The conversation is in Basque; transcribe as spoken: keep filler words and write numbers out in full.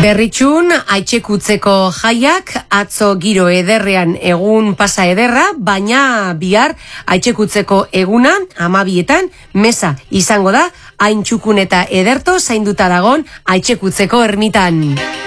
Berritxun, Aitxekutzeko jaiak, atzo giro ederrean egun pasa ederra, baina bihar Aitxekutzeko eguna, amabietan, mesa izango da, hain txukun eta ederto zainduta dagon Aitxekutzeko ermitan.